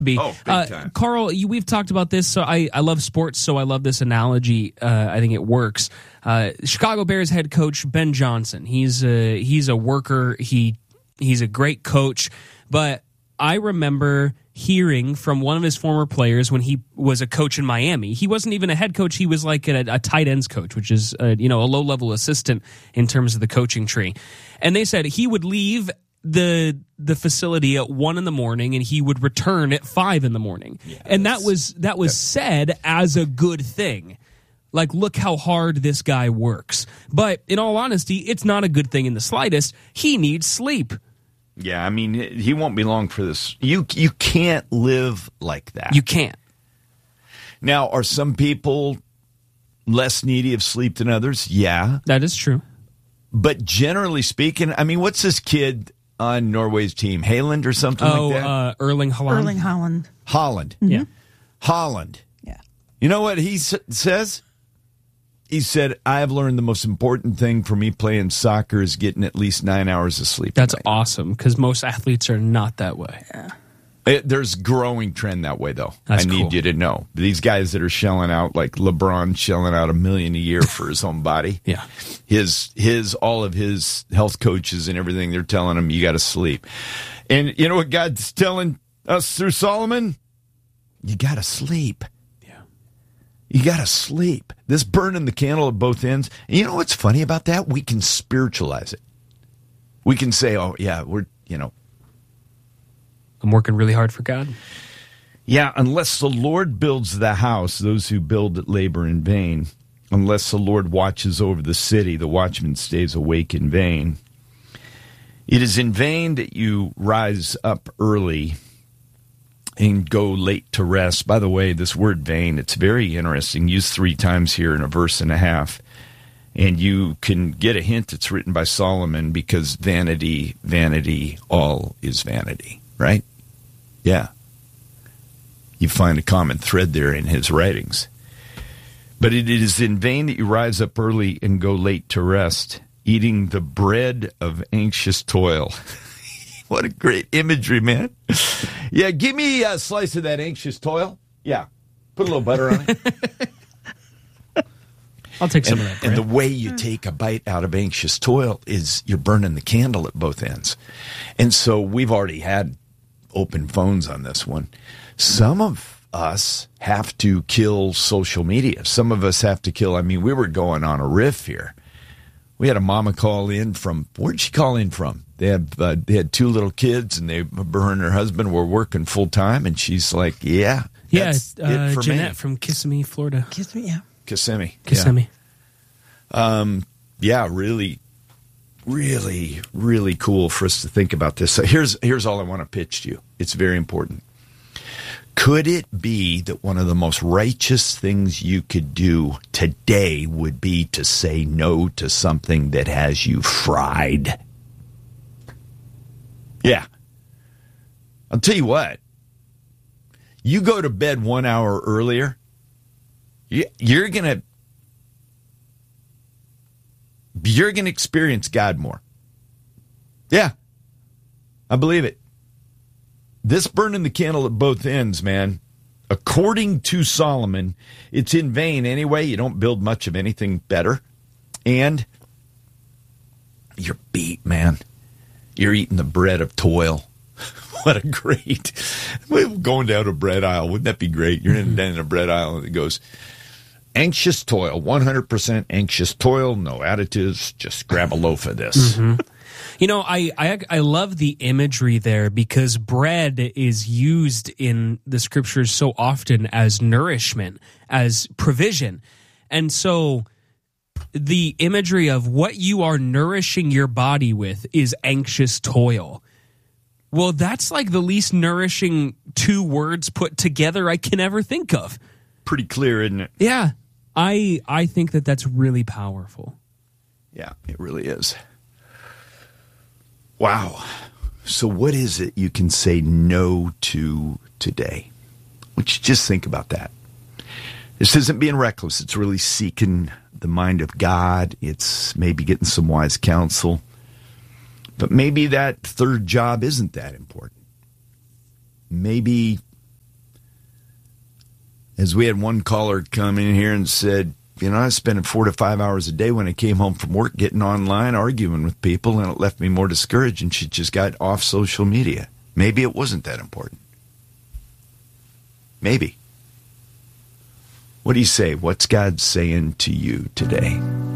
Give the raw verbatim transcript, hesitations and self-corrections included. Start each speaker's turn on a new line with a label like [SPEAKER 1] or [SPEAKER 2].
[SPEAKER 1] Be.
[SPEAKER 2] Oh, big
[SPEAKER 1] uh,
[SPEAKER 2] time.
[SPEAKER 1] Carl, you, we've talked about this. So I, I love sports, so I love this analogy. Uh, I think it works. Uh, Chicago Bears head coach Ben Johnson. He's a, he's a worker. He he's a great coach. But I remember hearing from one of his former players when he was a coach in Miami. He wasn't even a head coach. He was like a, a tight ends coach, which is a, you know a low level assistant in terms of the coaching tree. And they said he would leave the the facility at one in the morning and he would return at five in the morning. Yeah, and that was that was said as a good thing. Like, look how hard this guy works. But in all honesty, it's not a good thing in the slightest. He needs sleep.
[SPEAKER 2] Yeah, I mean, he won't be long for this. You you can't live like that.
[SPEAKER 1] You can't.
[SPEAKER 2] Now, are some people less needy of sleep than others? Yeah.
[SPEAKER 1] That is true.
[SPEAKER 2] But generally speaking, I mean, what's this kid on Norway's team? Haaland or something
[SPEAKER 1] oh,
[SPEAKER 2] like that?
[SPEAKER 1] Uh, Erling Haaland.
[SPEAKER 3] Erling Haaland.
[SPEAKER 2] Haaland.
[SPEAKER 3] Mm-hmm.
[SPEAKER 1] Yeah.
[SPEAKER 2] Haaland.
[SPEAKER 3] Yeah.
[SPEAKER 2] You know what he s- says? He said, I have learned the most important thing for me playing soccer is getting at least nine hours of sleep.
[SPEAKER 1] That's awesome, because most athletes are not that way.
[SPEAKER 3] Yeah.
[SPEAKER 2] It, there's growing trend that way, though.
[SPEAKER 1] That's
[SPEAKER 2] I need
[SPEAKER 1] cool.
[SPEAKER 2] you to know. These guys that are shelling out, like LeBron shelling out a million a year for his own body.
[SPEAKER 1] Yeah.
[SPEAKER 2] His, his, all of his health coaches and everything, they're telling him, you got to sleep. And you know what God's telling us through Solomon? You got to sleep.
[SPEAKER 1] Yeah.
[SPEAKER 2] You got to sleep. This burning the candle at both ends. And you know what's funny about that? We can spiritualize it. We can say, oh, yeah, we're, you know,
[SPEAKER 1] I'm working really hard for God.
[SPEAKER 2] yeah, unless the Lord builds the house, those who build it labor in vain. Unless the Lord watches over the city, the watchman stays awake in vain. It is in vain that you rise up early and go late to rest. By the way, this word vain, it's very interesting. Used three times here in a verse and a half. And you can get a hint it's written by Solomon because vanity, vanity, all is vanity, right? Yeah. You find a common thread there in his writings. But it is in vain that you rise up early and go late to rest, eating the bread of anxious toil. What a great imagery, man. Yeah, give me a slice of that anxious toil. Yeah, put a little butter on it.
[SPEAKER 1] I'll take some
[SPEAKER 2] and,
[SPEAKER 1] of that bread.
[SPEAKER 2] And the way you take a bite out of anxious toil is you're burning the candle at both ends. And so we've already had open phones on this one. Some of us have to kill social media. Some of us have to kill, I mean, we were going on a riff here. We had a mama call in from, where'd she call in from? They had, uh, they had two little kids, and they, her and her husband were working full time, and she's like, yeah,
[SPEAKER 1] yeah,
[SPEAKER 2] that's
[SPEAKER 1] uh,
[SPEAKER 2] it for
[SPEAKER 1] Jeanette
[SPEAKER 2] me.
[SPEAKER 1] from Kissimmee, Florida.
[SPEAKER 3] Kiss me, yeah.
[SPEAKER 2] Kissimmee.
[SPEAKER 1] Kissimmee.
[SPEAKER 2] Yeah. Um, yeah, really, really, really cool for us to think about this. So here's here's all I want to pitch to you. It's very important. Could it be that one of the most righteous things you could do today would be to say no to something that has you fried? Yeah. I'll tell you what. You go to bed one hour earlier, you're going to you're going to experience God more. Yeah. I believe it. This burning the candle at both ends, man, according to Solomon, it's in vain anyway. You don't build much of anything better. And you're beat, man. You're eating the bread of toil. What a great, going down a bread aisle. Wouldn't that be great? You're in, in a bread aisle and it goes, anxious toil, one hundred percent anxious toil, no additives, just grab a loaf of this.
[SPEAKER 1] Mm-hmm. You know, I, I I love the imagery there because bread is used in the scriptures so often as nourishment, as provision. And so the imagery of what you are nourishing your body with is anxious toil. Well, that's like the least nourishing two words put together I can ever think of.
[SPEAKER 2] Pretty clear, isn't it?
[SPEAKER 1] Yeah. I I think that that's really powerful.
[SPEAKER 2] Yeah, it really is. Wow. So what is it you can say no to today? Would you just think about that? This isn't being reckless. It's really seeking the mind of God. It's maybe getting some wise counsel. But maybe that third job isn't that important. Maybe As we had one caller come in here and said, you know, I was spending four to five hours a day when I came home from work getting online, arguing with people, and it left me more discouraged, and she just got off social media. Maybe it wasn't that important. Maybe. What do you say? What's God saying to you today?